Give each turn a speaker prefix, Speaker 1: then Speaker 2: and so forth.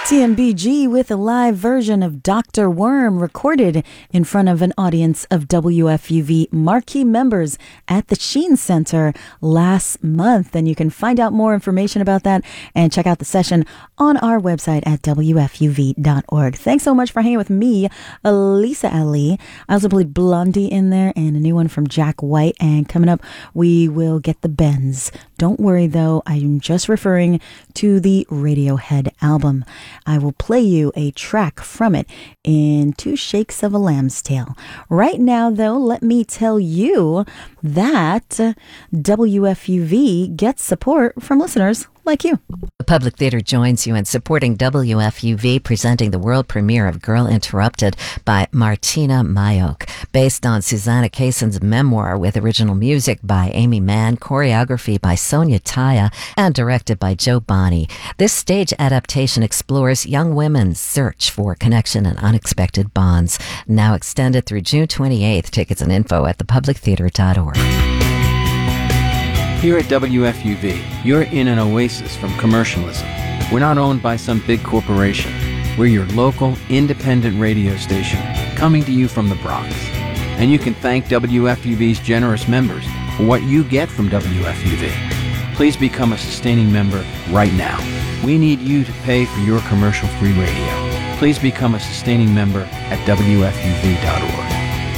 Speaker 1: TMBG with a live version of Dr. Worm recorded in front of an audience of WFUV marquee members at the Sheen Center last month. And you can find out more information about that and check out the session on our website at WFUV.org. Thanks so much for hanging with me, Lisa Ali. I also played Blondie in there and a new one from Jack White. And coming up, we will get the bends. Don't worry, though, I'm just referring to the Radiohead album. I will play you a track from it in 2 shakes of a lamb's tail. Right now, though, let me tell you that WFUV gets support from listeners like you.
Speaker 2: The Public Theater joins you in supporting WFUV, presenting the world premiere of Girl Interrupted by Martina Mayok, based on Susanna Kayson's memoir with original music by Amy Mann, choreography by Sonia Taya, and directed by Joe Bonney. This stage adaptation explores young women's search for connection and unexpected bonds. Now extended through June 28th. Tickets and info at thepublictheater.org.
Speaker 3: Here at WFUV, you're in an oasis from commercialism. We're not owned by some big corporation. We're your local, independent radio station, coming to you from the Bronx. And you can thank WFUV's generous members for what you get from WFUV. Please become a sustaining member right now. We need you to pay for your commercial-free radio. Please become a sustaining member at WFUV.org.